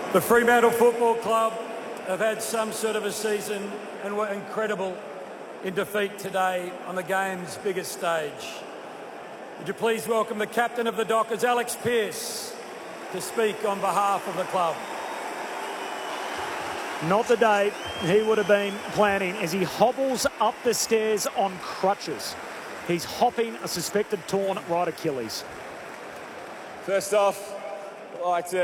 The Fremantle Football Club have had some sort of a season and were incredible in defeat today on the game's biggest stage. Would you please welcome the captain of the Dockers, Alex Pearce, to speak on behalf of the club. Not the day he would have been planning as he hobbles up the stairs on crutches. He's hopping a suspected torn right Achilles. First off, I'd like to